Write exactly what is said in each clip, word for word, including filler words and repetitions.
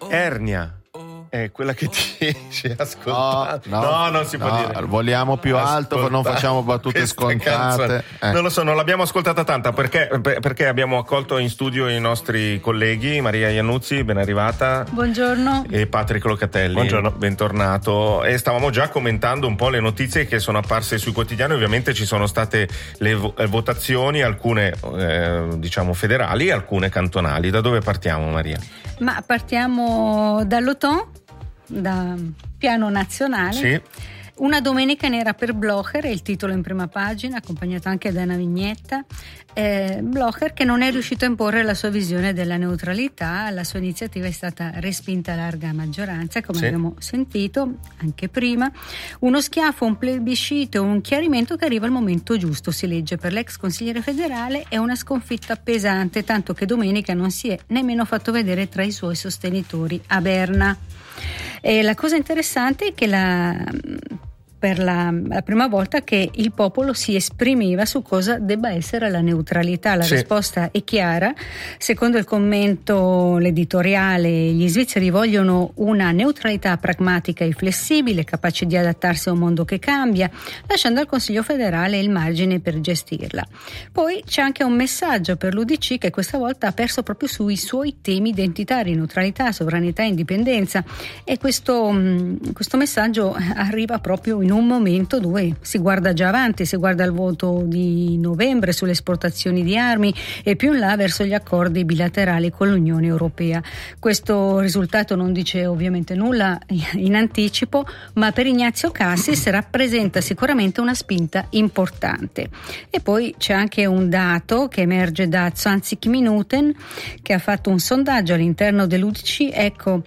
Ernia. È quella che ti esce ascoltando. No, no, no, non si può no, dire. Vogliamo più Ascolta, alto, non facciamo battute scontate. Eh. Non lo so, non l'abbiamo ascoltata tanta perché, perché abbiamo accolto in studio i nostri colleghi Maria Iannuzzi, ben arrivata. Buongiorno. E Patrick Locatelli. Buongiorno. Bentornato. E stavamo già commentando un po' le notizie che sono apparse sui quotidiani. Ovviamente ci sono state le vo- votazioni, alcune eh, diciamo federali e alcune cantonali. Da dove partiamo, Maria? Ma partiamo dall'Auton, da piano nazionale. Sì. Una domenica nera per Blocher, è il titolo in prima pagina, accompagnato anche da una vignetta. Eh, Blocher che non è riuscito a imporre la sua visione della neutralità, la sua iniziativa è stata respinta a larga maggioranza, come sì. abbiamo sentito anche prima. Uno schiaffo, un plebiscito, un chiarimento che arriva al momento giusto, si legge per l'ex consigliere federale, è una sconfitta pesante, tanto che domenica non si è nemmeno fatto vedere tra i suoi sostenitori a Berna. E la cosa interessante è che la, per la, la prima volta che il popolo si esprimeva su cosa debba essere la neutralità. La sì. risposta è chiara. Secondo il commento, l'editoriale, gli svizzeri vogliono una neutralità pragmatica e flessibile, capace di adattarsi a un mondo che cambia, lasciando al Consiglio federale il margine per gestirla. Poi c'è anche un messaggio per l'U D C che questa volta ha perso proprio sui suoi temi identitari, neutralità, sovranità e indipendenza, e questo, questo messaggio arriva proprio in un momento dove si guarda già avanti, si guarda al voto di novembre sulle esportazioni di armi e più in là verso gli accordi bilaterali con l'Unione Europea. Questo risultato non dice ovviamente nulla in anticipo, ma per Ignazio Cassis rappresenta sicuramente una spinta importante. E poi c'è anche un dato che emerge da zwanzig Minuten, che ha fatto un sondaggio all'interno dell'U D C. Ecco,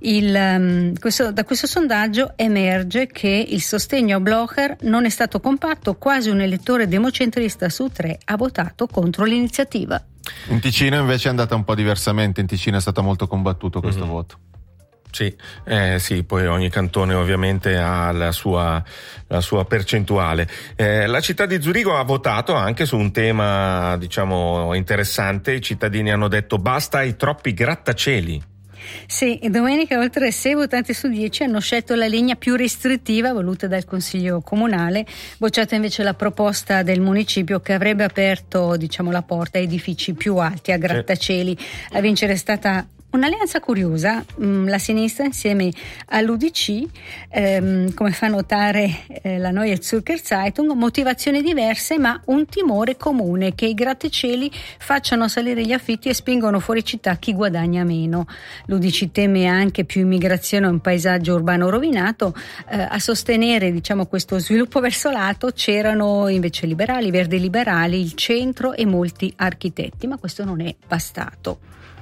il, questo, da questo sondaggio emerge che il sostegno a Blocher non è stato compatto, quasi un elettore democentrista su tre ha votato contro l'iniziativa. In Ticino invece è andata un po' diversamente, in Ticino è stato molto combattuto questo mm-hmm. voto. Sì, eh, sì, poi ogni cantone ovviamente ha la sua, la sua percentuale. Eh, la città di Zurigo ha votato anche su un tema, diciamo, interessante. I cittadini hanno detto basta ai troppi grattacieli. Sì, domenica oltre sei votanti su dieci hanno scelto la linea più restrittiva voluta dal Consiglio Comunale, bocciata invece la proposta del municipio che avrebbe aperto, diciamo, la porta a edifici più alti, a grattacieli. A vincere è stata un'alleanza curiosa, la sinistra insieme all'U D C, ehm, come fa notare eh, la Neue Zürcher Zeitung, motivazioni diverse ma un timore comune, che i grattacieli facciano salire gli affitti e spingono fuori città chi guadagna meno. L'U D C teme anche più immigrazione e un paesaggio urbano rovinato. Eh, a sostenere, diciamo, questo sviluppo verso l'alto c'erano invece liberali, verdi liberali, il centro e molti architetti, ma questo non è bastato.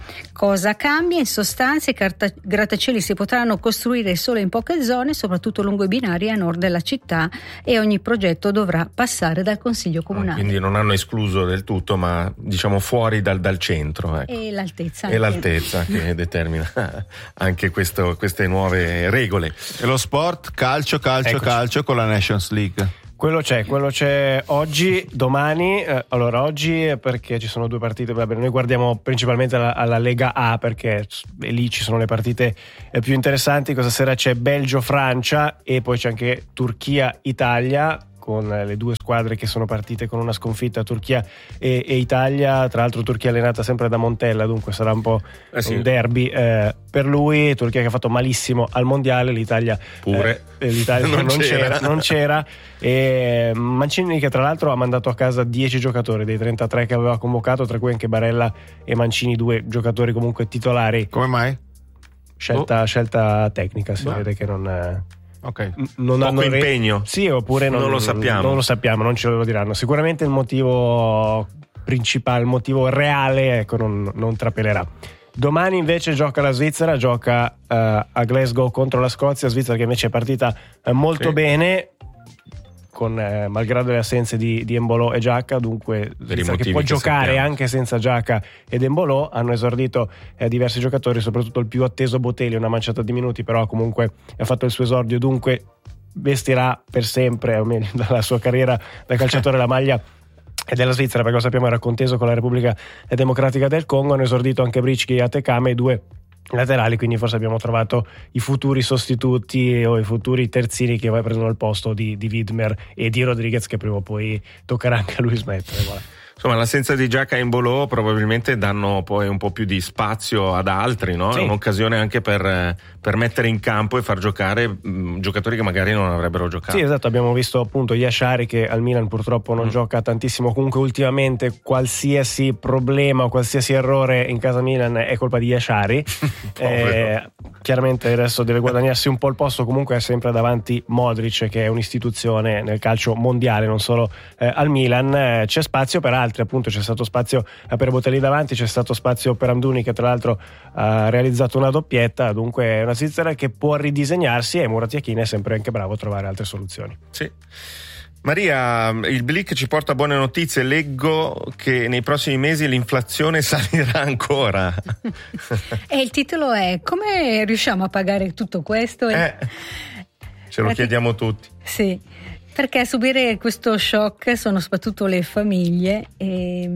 Cosa cambia? In sostanza i carta- grattacieli si potranno costruire solo in poche zone, soprattutto lungo i binari a nord della città, e ogni progetto dovrà passare dal Consiglio Comunale. Ah, quindi non hanno escluso del tutto, ma diciamo fuori dal, dal centro. Ecco. E l'altezza. E l'altezza che determina anche questo, queste nuove regole. E lo sport? Calcio, calcio, Eccoci. calcio con la Nations League. Quello c'è, quello c'è oggi, domani. Eh, allora oggi perché ci sono due partite, vabbè, noi guardiamo principalmente alla, alla Lega A perché lì ci sono le partite eh, più interessanti. Questa sera c'è Belgio-Francia e poi c'è anche Turchia-Italia, con le due squadre che sono partite con una sconfitta, Turchia e, e Italia. Tra l'altro Turchia allenata sempre da Montella, dunque sarà un po' eh sì. un derby eh, per lui. Turchia che ha fatto malissimo al mondiale, l'Italia pure eh, l'Italia non, non, c'era. c'era, non c'era e Mancini che tra l'altro ha mandato a casa dieci giocatori dei trentatré che aveva convocato, tra cui anche Barella e Mancini, due giocatori comunque titolari. Come mai? Scelta, oh. scelta tecnica, si no. vede che non... Okay. Non Poco hanno re- impegno. Sì, oppure non, non lo sappiamo. Non lo sappiamo, non ce lo diranno. Sicuramente il motivo principale, il motivo reale, ecco, non, non trapelerà. Domani invece gioca la Svizzera, gioca uh, a Glasgow contro la Scozia. Svizzera che invece è partita uh, molto sì. bene, con eh, malgrado le assenze di, di Embolo e Giacca, dunque Svizzera che può che giocare sappiamo. anche senza Giacca ed Embolo. Hanno esordito eh, diversi giocatori, soprattutto il più atteso Botelli, una manciata di minuti, però comunque ha fatto il suo esordio, dunque vestirà per sempre, almeno dalla sua carriera da calciatore, la maglia e della Svizzera, perché lo sappiamo era conteso con la Repubblica Democratica del Congo. Hanno esordito anche Bricchi e Atekame, i due laterali, quindi forse abbiamo trovato i futuri sostituti o i futuri terzini che poi prendono il posto di, di Widmer e di Rodriguez, che prima o poi toccherà anche a lui smettere. Voilà. Insomma, l'assenza di Xhaka e Embolo probabilmente danno poi un po' più di spazio ad altri, no? Sì. È un'occasione anche per, per mettere in campo e far giocare mh, giocatori che magari non avrebbero giocato. Sì, esatto, abbiamo visto appunto Yashari, che al Milan purtroppo non mm. gioca tantissimo, comunque ultimamente qualsiasi problema o qualsiasi errore in casa Milan è colpa di Yashari. eh, chiaramente adesso deve guadagnarsi un po' il posto, comunque è sempre davanti Modric, che è un'istituzione nel calcio mondiale, non solo eh, al Milan. Eh, c'è spazio per altri, appunto c'è stato spazio per Botelli davanti, c'è stato spazio per Amdouni, che tra l'altro ha realizzato una doppietta, dunque è una Svizzera che può ridisegnarsi, e Murat Yakin è sempre anche bravo a trovare altre soluzioni. Sì. Maria, il Blick ci porta buone notizie, leggo che nei prossimi mesi l'inflazione salirà ancora. E il titolo è: come riusciamo a pagare tutto questo? Eh, ce lo chiediamo tutti. Sì, perché a subire questo shock sono soprattutto le famiglie, e,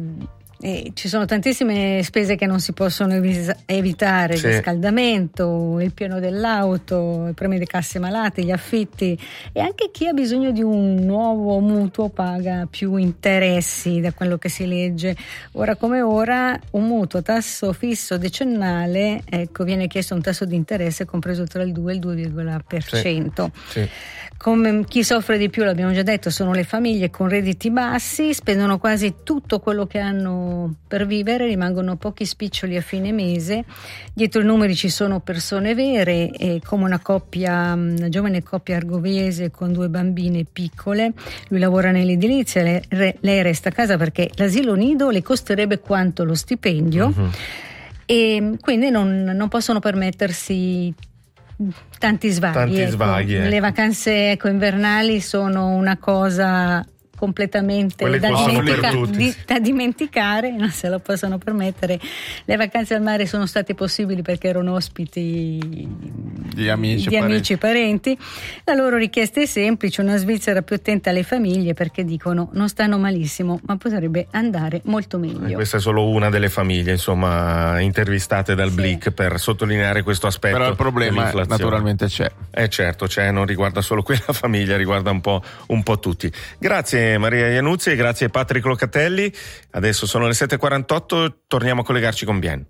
e ci sono tantissime spese che non si possono evitare: sì. Il riscaldamento, il piano dell'auto, i premi di casse malate, gli affitti, e anche chi ha bisogno di un nuovo mutuo paga più interessi, da quello che si legge. Ora come ora un mutuo a tasso fisso decennale, ecco, viene chiesto un tasso di interesse compreso tra il due e il due virgola uno per cento. Sì. Sì. Come chi soffre di più, l'abbiamo già detto, sono le famiglie con redditi bassi, spendono quasi tutto quello che hanno per vivere, rimangono pochi spiccioli a fine mese. Dietro i numeri ci sono persone vere, e come una coppia, una giovane coppia argovese con due bambine piccole. Lui lavora nell'edilizia, lei, lei resta a casa perché l'asilo nido le costerebbe quanto lo stipendio, uh-huh. e quindi non, non possono permettersi tanti svaghi, tanti ecco. svaghi eh. Le vacanze ecco, invernali sono una cosa completamente da, dimentica- di, da dimenticare, non se lo possono permettere. Le vacanze al mare sono state possibili perché erano ospiti di amici, di parenti. amici e parenti. La loro richiesta è semplice: una Svizzera più attenta alle famiglie, perché dicono non stanno malissimo, ma potrebbe andare molto meglio. E questa è solo una delle famiglie, insomma, intervistate dal sì. Blick per sottolineare questo aspetto. Però il problema naturalmente c'è. Eh certo, c'è, non riguarda solo quella famiglia, riguarda un po', un po' tutti. Grazie Maria Iannuzzi e grazie Patrick Locatelli. Adesso sono le sette e quarantotto, torniamo a collegarci con Bien.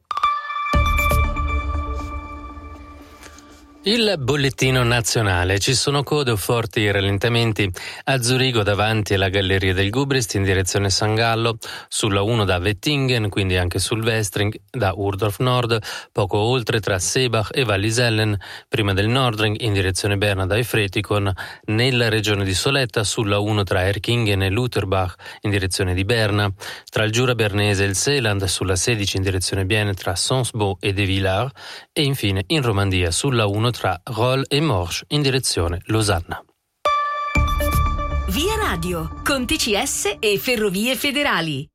Il bollettino nazionale. Ci sono code o forti rallentamenti a Zurigo davanti alla galleria del Gubrist in direzione San Gallo, sulla uno da Wettingen, quindi anche sul Westring da Urdorf Nord, poco oltre tra Seebach e Wallisellen, prima del Nordring in direzione Berna da Efretikon, nella regione di Soletta sulla uno tra Erkingen e Lutherbach in direzione di Berna, tra il Giura Bernese e il Seeland sulla sedici in direzione Bienne tra Sonsbo e De Villars, e infine in Romandia sulla uno tra Rolle e Morges in direzione Losanna. Via Radio con T C S e Ferrovie Federali.